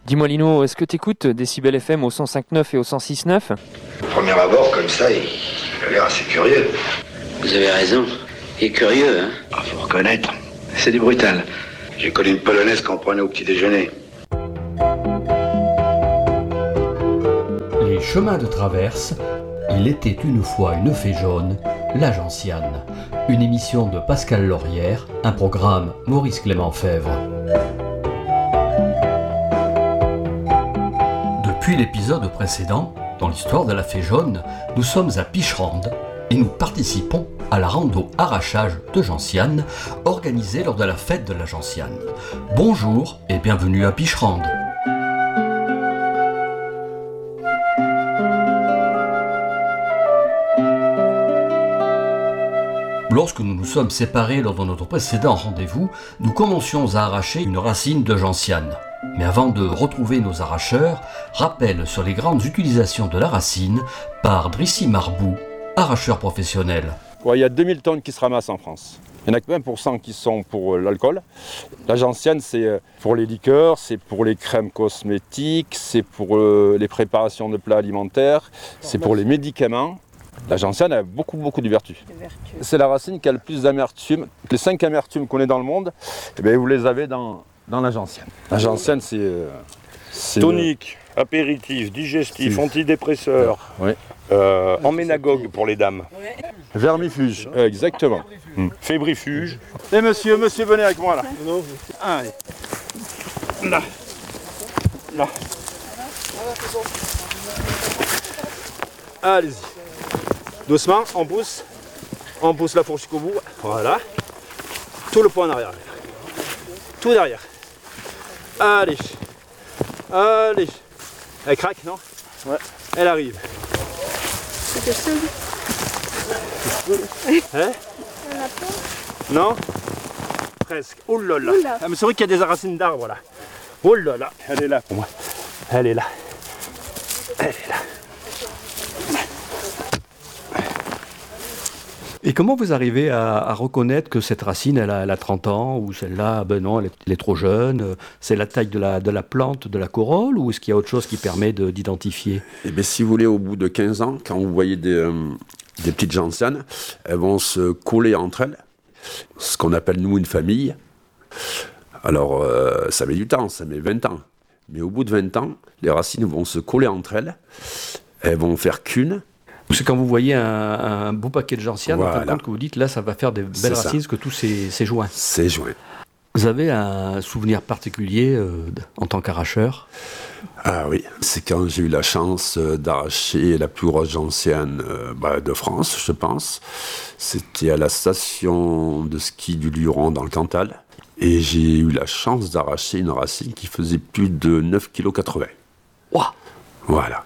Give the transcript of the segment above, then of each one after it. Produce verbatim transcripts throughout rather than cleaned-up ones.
Dis-moi Lino, est-ce que t'écoutes Décibel F M au cent cinq neuf et au cent six neuf? Au premier abord, comme ça, il, il a l'air assez curieux. Vous avez raison. Il est curieux, hein? Ah, faut reconnaître. C'est du brutal. J'ai connu une polonaise qu'on prenait au petit déjeuner. Les chemins de traverse, il était une fois une fée jaune, la gentiane. Une émission de Pascal Laurière, un programme Maurice Clément Fèvre. Depuis l'épisode précédent, dans l'histoire de la fée jaune, nous sommes à Picherande et nous participons à la rando arrachage de gentiane organisée lors de la fête de la gentiane. Bonjour et bienvenue à Picherande. Lorsque nous nous sommes séparés lors de notre précédent rendez-vous, nous commencions à arracher une racine de gentiane. Mais avant de retrouver nos arracheurs, rappel sur les grandes utilisations de la racine par Drici Marbou, arracheur professionnel. Ouais, il y a deux mille tonnes qui se ramassent en France. Il y en a que vingt pour cent qui sont pour l'alcool. La gentiane, c'est pour les liqueurs, c'est pour les crèmes cosmétiques, c'est pour les préparations de plats alimentaires, c'est pour les médicaments. La gentiane a beaucoup, beaucoup de vertus. C'est la racine qui a le plus d'amertume. Les cinq amertumes qu'on ait dans le monde, eh bien, vous les avez dans, dans la gentiane. La gentiane, c'est... Euh, c'est tonique, le... apéritif, digestif, c'est... antidépresseur, oui. euh, emménagogue pour les dames. Ouais. Vermifuge, euh, exactement. Mmh. Fébrifuge. Et monsieur, monsieur, venez avec moi là. Allez. Là. Là. Allez-y. Doucement, on pousse. On pousse la fourche jusqu'au bout. Voilà. Tout le poids en arrière. Tout derrière. Allez. Allez. Elle craque, non? Ouais. Elle arrive. C'était seul. Hein? Non? Presque. Oh là là. Ah, mais c'est vrai qu'il y a des racines d'arbres là. Oh là là. Elle est là pour moi. Elle est là. Elle est là. Et comment vous arrivez à, à reconnaître que cette racine, elle a, elle a trente ans, ou celle-là, ben non, elle est, elle est trop jeune? C'est la taille de la, de la plante, de la corolle, ou est-ce qu'il y a autre chose qui permet de, d'identifier? Eh bien, si vous voulez, au bout de quinze ans, quand vous voyez des, euh, des petites gentianes, elles vont se coller entre elles, ce qu'on appelle, nous, une famille. Alors, euh, ça met du temps, ça met vingt ans. Mais au bout de vingt ans, les racines vont se coller entre elles, elles vont faire qu'une. C'est quand vous voyez un, un beau paquet de gentianes, voilà. En fin de compte, que vous dites, là, ça va faire des belles c'est racines, ça. Que tout c'est, c'est joint. C'est joint. Vous avez un souvenir particulier euh, en tant qu'arracheur? Ah oui, c'est quand j'ai eu la chance d'arracher la plus grosse gentiane euh, bah, de France, je pense. C'était à la station de ski du Luron dans le Cantal. Et j'ai eu la chance d'arracher une racine qui faisait plus de neuf virgule quatre-vingts kilos. Wow. Voilà.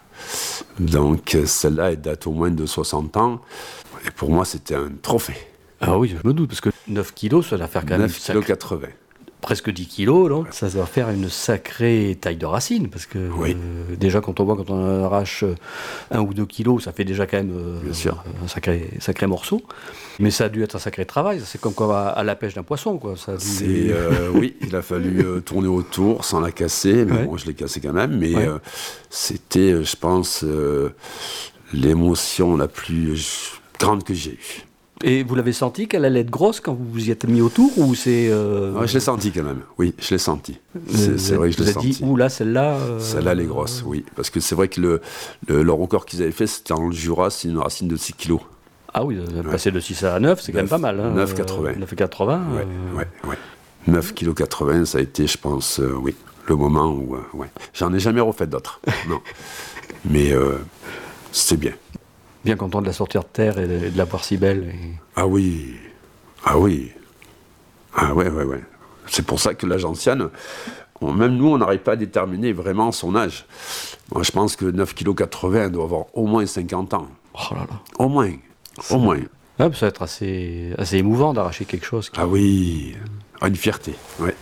Donc celle-là, elle date au moins de soixante ans. Et pour moi, c'était un trophée. Ah oui, je me doute, parce que neuf kilos, ça va faire quand même... neuf virgule quatre-vingts kilos. Presque dix kilos, donc ouais. Ça va faire une sacrée taille de racine, parce que oui. euh, déjà quand on voit, quand on arrache un ou deux kilos, ça fait déjà quand même euh, Bien sûr. un sacré, sacré morceau. Mais ça a dû être un sacré travail, c'est comme quand à, à la pêche d'un poisson, quoi. Ça a dû... C'est, euh, oui, il a fallu euh, tourner autour sans la casser, mais ouais. Bon, je l'ai cassée quand même, mais ouais. euh, c'était, je pense, euh, l'émotion la plus grande que j'ai eue. Et vous l'avez senti qu'elle allait être grosse quand vous vous y êtes mis autour, ou c'est... Euh... Ouais, je l'ai senti quand même, oui, je l'ai senti. C'est, euh, c'est vrai que je l'ai senti. Vous avez dit, ouh là, celle-là... Euh... Celle-là, elle est grosse, oui. Parce que c'est vrai que le, le, le record qu'ils avaient fait, c'était dans le Jura, c'est une racine de six kilos. Ah oui, ouais. Passer de six à neuf, c'est quand même pas mal. Hein. neuf virgule quatre-vingts. neuf virgule quatre-vingts. Ouais, euh... ouais, ouais. neuf virgule quatre-vingts kilos, ça a été, je pense, euh, oui, le moment où... Euh, ouais. J'en ai jamais refait d'autres, non. Mais euh, c'est bien. Bien content de la sortir de terre et de, de la voir si belle. Et... Ah oui, ah oui, ah ouais, ouais, ouais. C'est pour ça que la gentiane, on, même nous, on n'arrive pas à déterminer vraiment son âge. Moi, je pense que neuf virgule quatre-vingts kilos, elle doit avoir au moins cinquante ans. Oh là là. Au moins, au moins. Ah, ça va être assez, assez émouvant d'arracher quelque chose. Qui... Ah oui, ah, une fierté, ouais.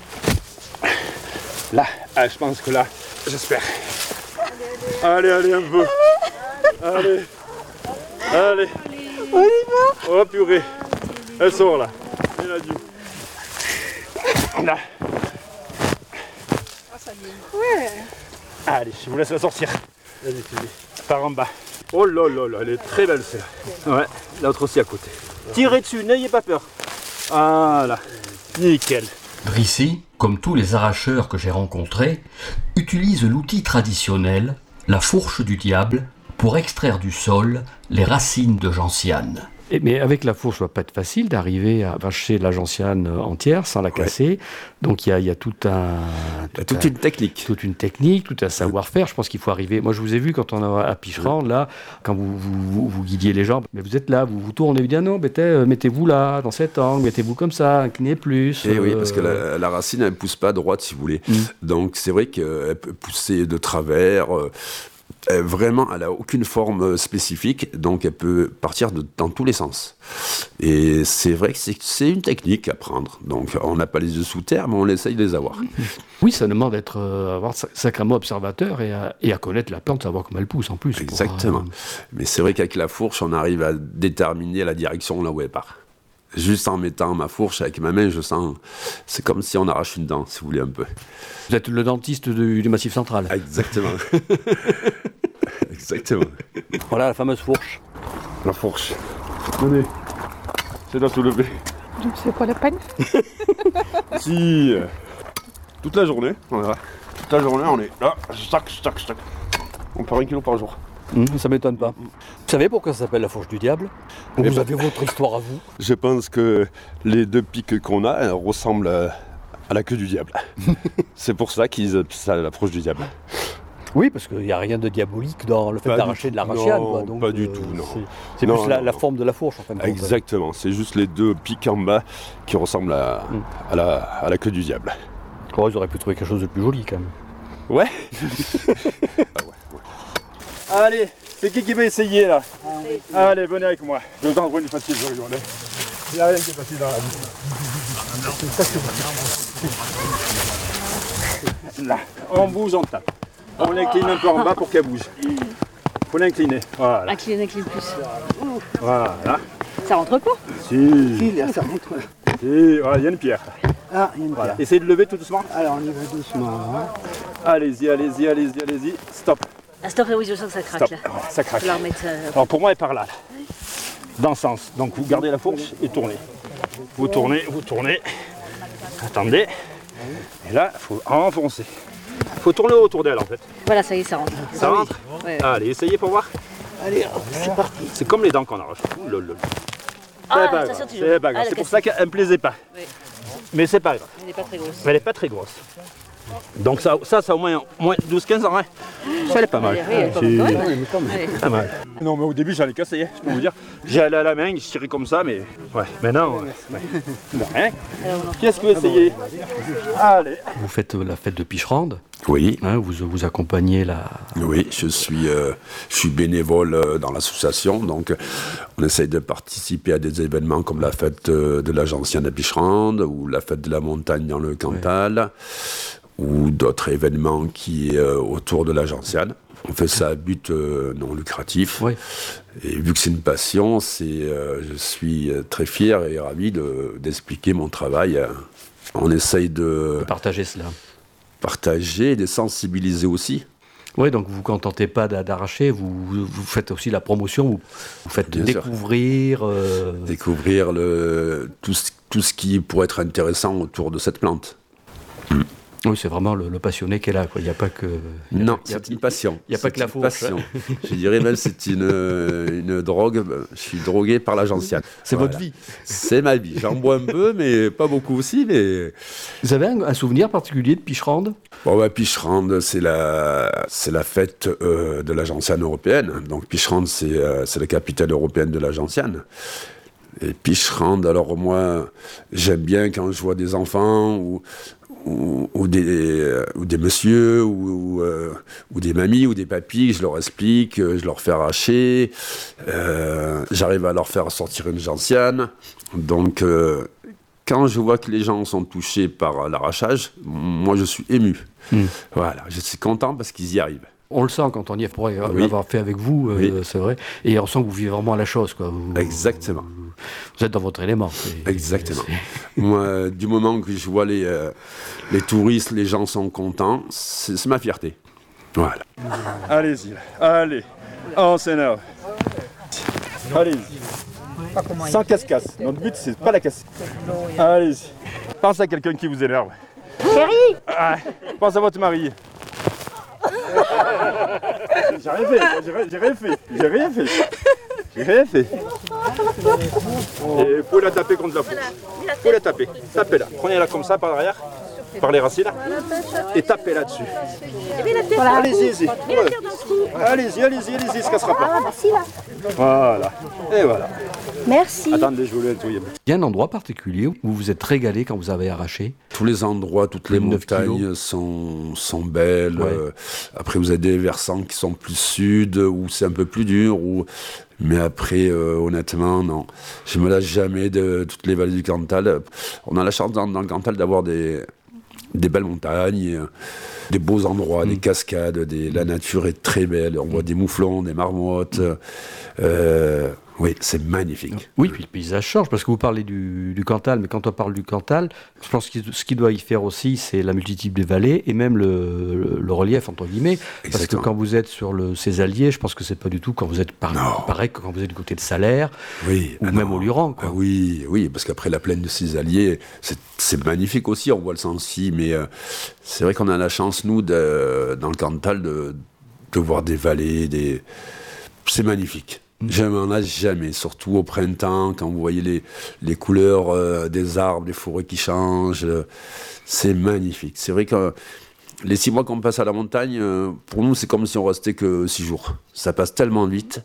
Là, ah, je pense que là, j'espère. Allez, allez, un peu. Allez. Allez, on y va. Oh purée, elle sort là, elle a dû. Là. Ah, ça Ouais. Allez, je vous laisse la sortir. Vas-y, Sylvie. Par en bas. Oh là là là, elle est très belle celle-là. Ouais, l'autre aussi à côté. Tirez dessus, n'ayez pas peur. Voilà, nickel. Brissy, comme tous les arracheurs que j'ai rencontrés, utilise l'outil traditionnel, la fourche du diable, pour extraire du sol les racines de gentiane. Et, mais avec la fourche, ça ne va pas être facile d'arriver à vacher la gentiane entière sans la casser. Ouais. Donc il y a, y a tout un, tout toute un, une technique, toute une technique, tout un savoir-faire. Je pense qu'il faut arriver. Moi, je vous ai vu quand on est à Picherande, là, quand vous vous, vous vous guidiez les jambes. Mais vous êtes là, vous vous tournez, vous dites ah non, mettez, mettez-vous là, dans cet angle, mettez-vous comme ça, inclinez plus. Et euh... oui, parce que la, la racine, elle ne pousse pas droite, si vous voulez. Mm. Donc c'est vrai qu'elle peut pousser de travers. Euh, Euh, vraiment, elle n'a aucune forme spécifique, donc elle peut partir de, dans tous les sens. Et c'est vrai que c'est, c'est une technique à prendre. Donc on n'a pas les yeux sous terre, mais on essaye de les avoir. Oui, ça demande d'être euh, avoir sacrément observateur et à, et à connaître la plante, savoir comment elle pousse en plus. Exactement. Pour, euh... Mais c'est vrai qu'avec la fourche, on arrive à déterminer la direction là où elle part. Juste en mettant ma fourche avec ma main, je sens... C'est comme si on arrache une dent, si vous voulez, un peu. Vous êtes le dentiste du, du Massif central. Exactement. Exactement. Voilà la fameuse fourche. La fourche. Venez. C'est la soulever. Donc c'est pas la peine. Si. Euh, toute la journée, voilà. Toute la journée, on est là. Stack, stack, stack. On perd un kilo par jour. Mmh, ça m'étonne pas. Vous savez pourquoi ça s'appelle la fourche du diable ? Ou vous ben, avez votre histoire à vous ? Je pense que les deux pics qu'on a elles ressemblent à, à la queue du diable. C'est pour ça qu'ils appellent ça la fourche du diable. Oui, parce qu'il n'y a rien de diabolique dans le fait pas d'arracher de la rachiane. Non, quoi. Donc, pas euh, du tout, non. C'est, c'est non, plus la, non, la non. forme de la fourche, en fin de compte. Exactement, c'est juste les deux pics en bas qui ressemblent à, mmh. à, la, à la queue du diable. Oh, ils auraient pu trouver quelque chose de plus joli, quand même. Ouais. Ah ouais, ouais. Allez, c'est qui qui va essayer, là ? ah, Allez, venez avec moi. Je vous envoie une facile, je rigole. Il n'y a rien qui est facile dans la vie. Là, on bouge, on tape. On l'incline un peu en bas pour qu'elle bouge. Faut l'incliner. Voilà. Incline, incline plus. Voilà. Ça rentre pas ? Si. Si, là, ça rentre. Si, voilà, il y a une pierre. Ah, il y a une voilà. pierre. Essayez de lever tout doucement. Alors, on y va doucement. Hein. Allez-y, allez-y, allez-y, allez-y. Stop. Ah, stop, oui, je sens que ça craque. Stop. Là. Ouais, ça craque. La remettre, euh... Alors pour moi, elle part là. là. Dans le sens. Donc vous gardez la fourche et tournez. Vous tournez, vous tournez. Attendez. Et là, il faut enfoncer. Il faut tourner autour d'elle en fait. Voilà, ça y est, ça rentre. Ça ah, rentre oui. ouais, ouais. Allez, essayez pour voir. Allez, hop, c'est parti. C'est comme les dents qu'on arrache. Ouh, lol, Ah, c'est pas grave. C'est, pas grave. Ah, c'est pour ça qu'elle ne me plaisait pas. Oui. Mais c'est pas grave. Elle n'est pas très grosse. Mais elle n'est pas très grosse. Donc ça, ça, ça au moins, moins douze quinze ans. Hein. Ça, elle est pas mal. Oui, elle est pas mal. C'est... Ouais, elle est pas mal. Pas mal. Non, mais au début, j'en ai cassé, je peux vous dire. J'ai allé à la main, je tirais comme ça, mais ouais, maintenant. Ouais. Bon, hein. Qu'est-ce que vous essayez ? Allez. Vous faites la fête de Picherande ? Oui. Hein, vous, vous accompagnez la... Oui, je suis, euh, je suis bénévole euh, dans l'association, donc on essaye de participer à des événements comme la fête euh, de la gentiane à Picherande ou la fête de la montagne dans le Cantal, ouais. ou d'autres événements qui euh, autour de la gentiane. On fait ça à but euh, non lucratif. Ouais. Et vu que c'est une passion, c'est, euh, je suis très fier et ravi de, d'expliquer mon travail. On essaye de... de partager cela. Partager, de sensibiliser aussi. Oui, donc vous ne vous contentez pas d'arracher, vous, vous faites aussi la promotion, vous, vous faites Bien découvrir... Euh... Découvrir le, tout, ce, tout ce qui pourrait être intéressant autour de cette plante. Mm. Oui, c'est vraiment le, le passionné qui est là, quoi. Il n'y a pas que... Non, a, c'est une passion. Il n'y a pas que la fourche. Je dirais même c'est une, une drogue. Je suis drogué par la gentiane. C'est voilà. Votre vie. C'est ma vie. J'en bois un peu, mais pas beaucoup aussi. Mais... Vous avez un, un souvenir particulier de Picherande ? Bon, bah, Picherande, c'est la, c'est la fête euh, de la gentiane européenne. Donc Picherande, c'est, euh, c'est la capitale européenne de la gentiane. Et Picherande, alors moi, j'aime bien quand je vois des enfants ou... Ou, ou, des, euh, ou des messieurs, ou, ou, euh, ou des mamies, ou des papis, je leur explique, je leur fais arracher, euh, j'arrive à leur faire sortir une gentiane. Donc, euh, quand je vois que les gens sont touchés par l'arrachage, moi je suis ému. Mmh. Voilà, je suis content parce qu'ils y arrivent. On le sent quand on y est, pour Oui. l'avoir fait avec vous, euh, Oui. c'est vrai. Et on sent que vous vivez vraiment à la chose, quoi. Vous, Exactement. Vous êtes dans votre élément. C'est- Exactement. c'est- Moi, euh, du moment que je vois les, euh, les touristes, les gens sont contents, c'est c'est ma fierté. Voilà. Allez-y, là. Allez, on s'énerve. Allez-y. Sans casse-casse. Notre but, c'est pas la casse. Allez-y. Pense à quelqu'un qui vous énerve. Chérie, Ah, pense à votre mari. J'ai rien fait, j'ai rien- j'ai rien fait, j'ai rien fait. J'ai rien fait. Et vous pouvez la taper contre la fourche. Vous pouvez la taper. Tapez-la. Prenez-la comme ça par derrière, par les racines, et tapez là-dessus. Allez-y, allez-y. Allez-y, allez-y, allez-y, il se cassera pas. Voilà. Et voilà. Merci. Attendez, je vous le nettoyer. Il y a un endroit particulier où vous vous êtes régalé quand vous avez arraché. Tous les endroits, toutes les Plus de neuf montagnes kilos. sont, sont belles. Ouais. Euh, après, vous avez des versants qui sont plus sud, où c'est un peu plus dur. Où... Mais après, euh, honnêtement, non. Je me lâche jamais de toutes les vallées du Cantal. On a la chance dans, dans le Cantal d'avoir des, des belles montagnes, euh, des beaux endroits, Mm. des cascades. Des... La nature est très belle. On voit des mouflons, des marmottes. Euh, oui, c'est magnifique. Oui, puis le paysage change, parce que vous parlez du, du Cantal, mais quand on parle du Cantal, je pense que ce qui doit y faire aussi, c'est la multitude des vallées et même le, le, le relief, entre guillemets. Parce que Exactement. quand vous êtes sur le Césalier, je pense que c'est pas du tout quand vous êtes par- Non. pareil que quand vous êtes du côté de Salaire Oui, ou ah même non. au Luran, quoi. Ah oui, oui, parce qu'après la plaine de Césalier, c'est, c'est magnifique aussi, on voit le Sancy, mais euh, c'est vrai qu'on a la chance, nous, de, dans le Cantal, de, de voir des vallées, des... c'est magnifique. Je m'en lasse jamais, surtout au printemps, quand vous voyez les, les couleurs euh, des arbres, les forêts qui changent, euh, c'est magnifique. C'est vrai que euh, les six mois qu'on passe à la montagne, euh, pour nous, c'est comme si on restait que six jours. Ça passe tellement vite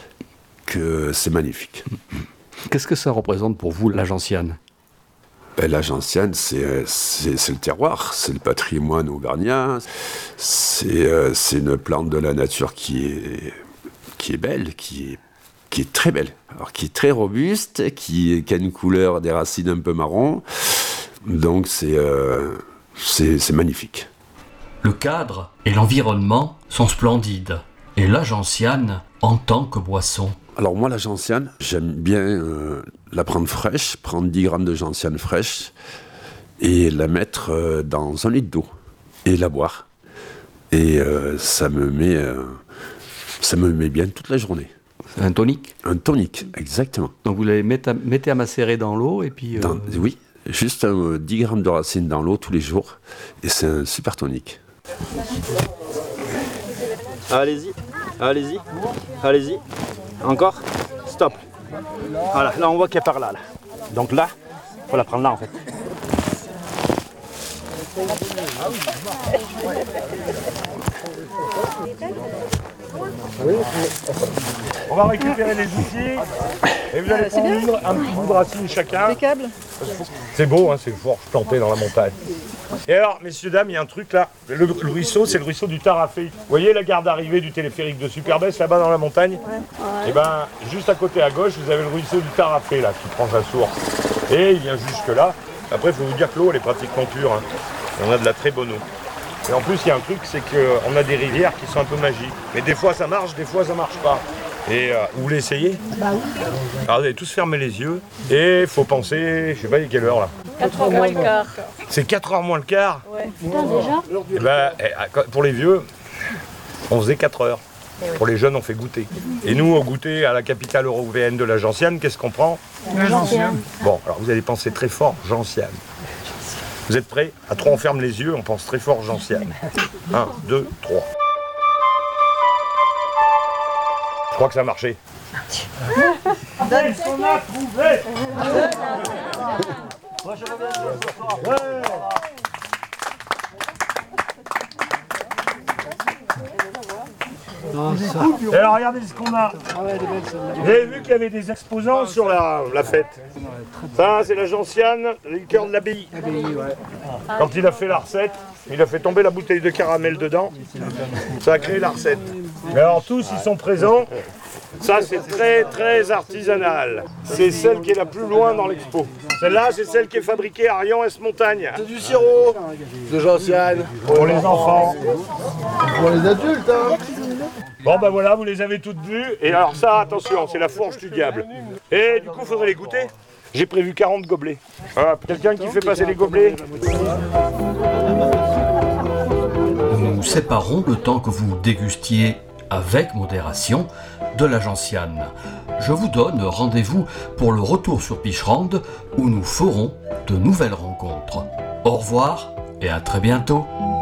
que c'est magnifique. Qu'est-ce que ça représente pour vous, la Gentiane? Ben, la Gentiane, c'est, euh, c'est, c'est le terroir, c'est le patrimoine auvergnat, c'est, euh, c'est une plante de la nature qui est, qui est belle, qui est, qui est très belle, alors qui est très robuste, qui, qui a une couleur des racines un peu marron, donc c'est, euh, c'est, c'est magnifique. Le cadre et l'environnement sont splendides, et la gentiane en tant que boisson. Alors moi, la gentiane, j'aime bien euh, la prendre fraîche, prendre dix grammes de gentiane fraîche et la mettre euh, dans un litre d'eau et la boire. Et euh, ça me met, euh, ça me met bien toute la journée. Un tonique? Un tonique, exactement. Donc vous les mettez à, mettez à macérer dans l'eau et puis... euh, Dans- oui, juste euh, dix grammes de racines dans l'eau tous les jours et c'est un super tonique. Allez-y, allez-y, allez-y. Encore. Stop. Voilà, là on voit qu'elle est par là, là. Donc là, faut la prendre là en fait. On va récupérer les outils et vous allez prendre un petit bout de racine chacun. C'est beau, hein, c'est fort planté dans la montagne. Et alors, messieurs, dames, il y a un truc là. Le, le ruisseau, c'est le ruisseau du Tarafé. Vous voyez la gare d'arrivée du téléphérique de Superbès là-bas dans la montagne? Et ben, juste à côté à gauche, vous avez le ruisseau du Tarafé là qui prend sa source. Et il vient jusque là. Après, il faut vous dire que l'eau, elle est pratiquement pure. Hein. Et on a de la très bonne eau. Et en plus, il y a un truc, c'est qu'on a des rivières qui sont un peu magiques. Mais des fois, ça marche, des fois, ça marche pas. Et euh, vous voulez essayer? Bah oui. Alors, vous allez tous fermer les yeux. Et il faut penser, je sais pas, il est quelle heure là? quatre heures moins le quart. C'est quatre heures moins le quart. Ouais. Putain, déjà? Eh ben, eh, pour les vieux, on faisait quatre heures. Pour les jeunes, on fait goûter. Et nous, au goûter à la capitale européenne de la Gentiane, qu'est-ce qu'on prend? La Gentiane. Bon, alors vous allez penser très fort, Gentiane. Vous êtes prêts? À trois, on ferme les yeux, on pense très fort, Gentiane. Un, deux, trois. Je crois que ça a marché. Qu'est-ce qu'on a trouvé? Et alors regardez ce qu'on a. Vous avez vu qu'il y avait des exposants sur la, la fête. Ça c'est la Gentiane, le liqueur de l'abbaye. Quand il a fait la recette, il a fait tomber la bouteille de caramel dedans. Ça a créé la recette. Mais alors tous ils sont présents. Ça, c'est très très artisanal. C'est celle qui est la plus loin dans l'expo. Celle-là, c'est celle qui est fabriquée à Riant-Esmontagne. C'est du sirop de gentiane. Pour les enfants. Pour les adultes, hein. Bon ben voilà, vous les avez toutes vues. Et alors ça, attention, c'est la fourche du diable. Et du coup, il faudrait les goûter. J'ai prévu quarante gobelets. Ah, quelqu'un qui fait passer les gobelets? Nous nous séparons le temps que vous dégustiez avec modération de la gentiane. Je vous donne rendez-vous pour le retour sur Picherande où nous ferons de nouvelles rencontres. Au revoir et à très bientôt.